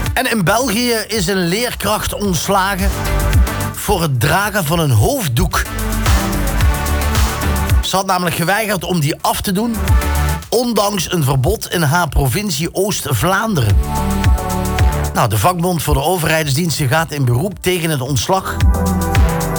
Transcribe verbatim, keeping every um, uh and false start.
En in België is een leerkracht ontslagen voor het dragen van een hoofddoek. Ze had namelijk geweigerd om die af te doen, ondanks een verbod in haar provincie Oost-Vlaanderen. Nou, de vakbond voor de overheidsdiensten gaat in beroep tegen het ontslag.